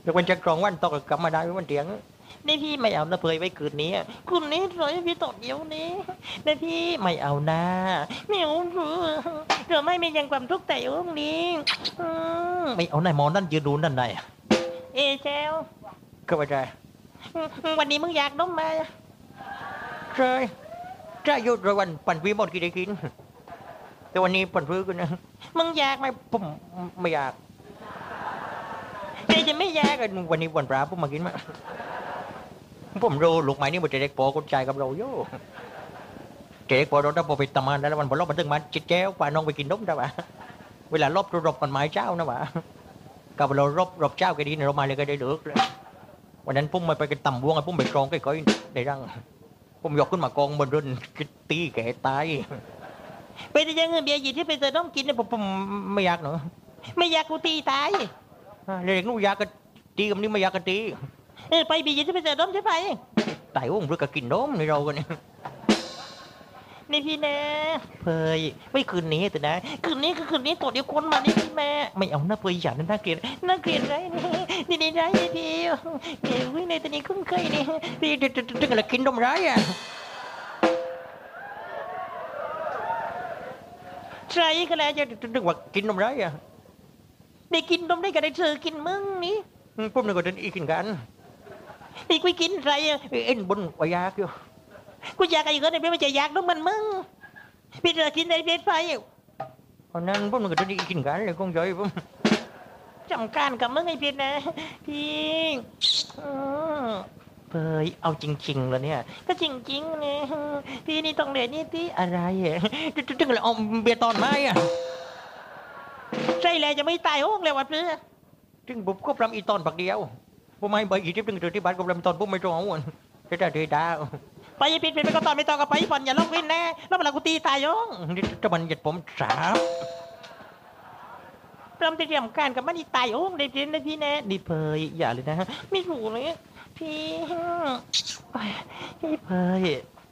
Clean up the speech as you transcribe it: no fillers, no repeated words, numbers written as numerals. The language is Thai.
ยกเว้นจะกรองวันตกกลับมาได้วันเถียงนี่พี่ไม่เอานะเพยไว้คืนนี้คืนนี้เลยพี่ตกเดี๋ยวนี้นะพี่ไม่เอานะไม่เอาเธอไม่มียังความทุกข์แต่องนี้ไม่เอาไหนหมอนั่นยืนดูนั่นไหนเอเจลก็ไม่ได้วันนี้มึงอยากน้องมาใช่ใช่หยุดระวันปั่นวีหมดกี่ได้กินแต่วันนี้ปั่นฟื้นกันนะมึงอยากไหมผมไม่อยากไอ้จะไม่อยากวันนี้วันพระผมมากินมาผมรู้ลูกไม้นี่มันจะเด็กปอคนใจกับเราโย่เด็กปอเราถ้าพอไปทำงานแล้ววันพอเราไปถึงมันจิตแจ้วป่าน้องไปกินนมได้ปะเวลารบรบกันไม้เจ้านะปะกับเรารบเจ้าก็ดีเรามาเลยก็ได้เลือกเลยวันนั้นผมมาไปกันต่ำวงผมไปกรองก้อยๆในรังผมยกขึ้นมากองบนรุ่นตีแก่ตายไปแต่ยังเงินเบียร์ยี่ที่ไปเจอต้องกินเนี่ยผมไม่อยากเนาะไม่อยากกูตีตายเด็กนู้อยากกันตีกับนี่ไม่อยากกันตีไปเบียร์ยี่ที่ไปเจอต้องใช่ไหมตายว่าผมรู้กับกินนมในเรากันเนี่ยนี่พี่แน่เพยไม่คืนนี้แต่นะคืนนี้คือคืนนี้ตัวเดียวคนมานี่พี่แม่ไม่เอาหน้าเพยอย่าน่าเกลียดไรนี่ไรพี่เดี๋ยวในตอนนี้คุ้นเคยนี่พี่ถึงอะไรกินนมร้ายอ่ะใช่ก็แล้วจะถึงว่ากินนมร้ายอ่ะได้กินนมได้ก็ได้เธอกินมึงนี่พวกนึกว่าจะอีกินกันนี่กูกินไรเอ็นบนว่ายากอยู่กูอยากอะไรก็ได้ไม่ใช่อยากน้องมันมึงพี่เธอกินได้เพชรไฟเพราะนั้นพวกนึกว่าจะอีกินกันเลยคงย่อยผมจำการกับมึงไอ้เพชรนะพี่เฮ้ยเอาจริงๆแล้วเนี่ยก็จริงๆเนี่ยพี่นี่ต้องเรียนนี่ที่อะไรถึงอะไรเอาเบียร์ตอนไม้อะใช่แล้วจะไม่ตายโอ้งแล้ววะเพื่อถึงบุบก็ปรำอีตอนปักเดียวผมไม่ใบอีทิพย์ถึงที่บ้านก็ปรำตอนผมไม่ตรงเอาอ่ะจะได้ดาวไปผิดไปก็ตอนไม่ตอนก็ไปผ่อนอย่าลอกเว้นแน่แล้วเวลากูตีตายย้องจะมันหยัดผมสาวปรำจะเตรียมการกับมันอีตายโอ้งได้เพียนได้พี่แน่ดีเพยอย่าเลยนะไม่ถูกเลยพี่พี่เพย